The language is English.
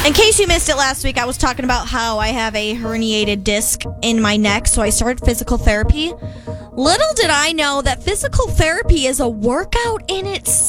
In case you missed it last week, I was talking about how I have a herniated disc in my neck, so I started physical therapy. Little did I know that physical therapy is a workout in itself.